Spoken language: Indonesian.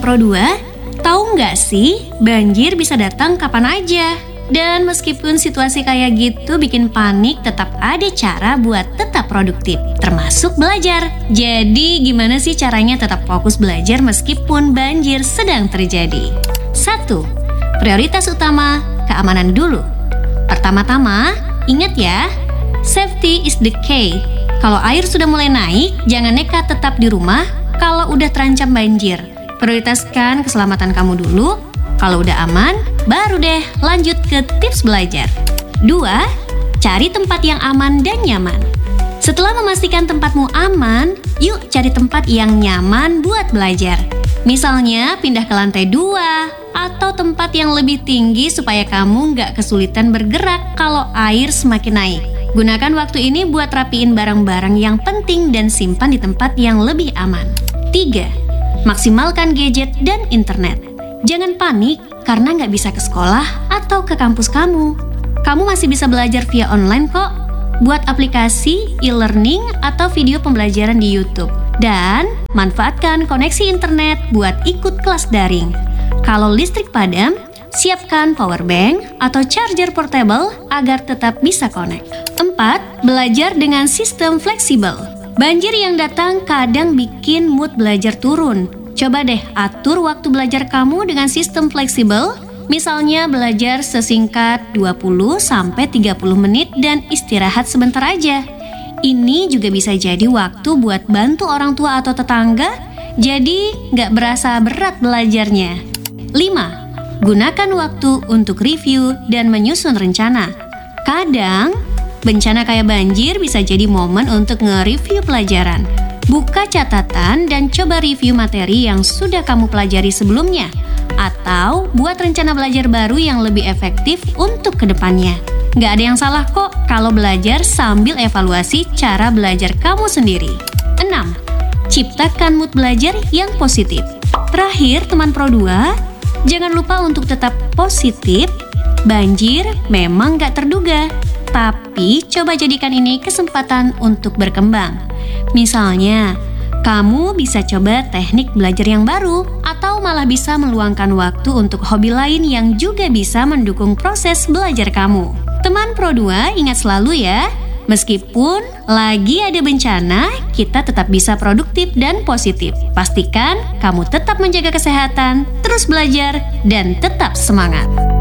Pro 2, tahu nggak sih banjir bisa datang kapan aja? Dan meskipun situasi kayak gitu bikin panik, tetap ada cara buat tetap produktif, termasuk belajar. Jadi gimana sih caranya tetap fokus belajar meskipun banjir sedang terjadi? 1. Prioritas utama, keamanan dulu. Pertama-tama, ingat ya, safety is the key. Kalau air sudah mulai naik, jangan nekat tetap di rumah kalau udah terancam banjir. Prioritaskan keselamatan kamu dulu. Kalau udah aman, baru deh lanjut ke tips belajar. 2. Cari tempat yang aman dan nyaman. Setelah memastikan tempatmu aman, yuk cari tempat yang nyaman buat belajar. Misalnya pindah ke lantai 2 atau tempat yang lebih tinggi supaya kamu nggak kesulitan bergerak kalau air semakin naik. Gunakan waktu ini buat rapiin barang-barang yang penting dan simpan di tempat yang lebih aman. 3. Maksimalkan gadget dan internet. Jangan panik karena nggak bisa ke sekolah atau ke kampus kamu. Kamu masih bisa belajar via online kok. Buat aplikasi, e-learning, atau video pembelajaran di YouTube. Dan manfaatkan koneksi internet buat ikut kelas daring. Kalau listrik padam, siapkan power bank atau charger portable agar tetap bisa connect. 4. Belajar dengan sistem fleksibel. Banjir yang datang kadang bikin mood belajar turun. Coba deh atur waktu belajar kamu dengan sistem fleksibel, misalnya belajar sesingkat 20-30 menit dan istirahat sebentar aja. Ini juga bisa jadi waktu buat bantu orang tua atau tetangga, jadi nggak berasa berat belajarnya. 5. Gunakan waktu untuk review dan menyusun rencana. Kadang, bencana kayak banjir bisa jadi momen untuk nge-review pelajaran. Buka catatan dan coba review materi yang sudah kamu pelajari sebelumnya. Atau buat rencana belajar baru yang lebih efektif untuk kedepannya. Nggak ada yang salah kok kalau belajar sambil evaluasi cara belajar kamu sendiri. 6. Ciptakan mood belajar yang positif. Terakhir, teman Pro 2, jangan lupa untuk tetap positif. Banjir memang nggak terduga, tapi coba jadikan ini kesempatan untuk berkembang. Misalnya, kamu bisa coba teknik belajar yang baru atau malah bisa meluangkan waktu untuk hobi lain yang juga bisa mendukung proses belajar kamu. Teman Pro 2, ingat selalu ya, meskipun lagi ada bencana, kita tetap bisa produktif dan positif. Pastikan kamu tetap menjaga kesehatan, terus belajar, dan tetap semangat.